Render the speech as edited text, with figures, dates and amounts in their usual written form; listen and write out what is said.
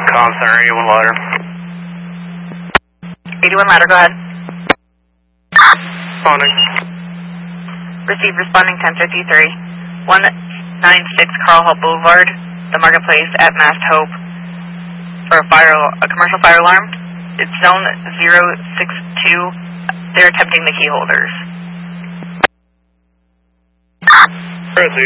Com Center, 81 ladder. 81 ladder, go ahead. Responding. Receive responding 1053. 196 Carl Hall Boulevard, the Marketplace at Mast Hope for a commercial fire alarm. It's zone 062. They're attempting the key holders. Proceed.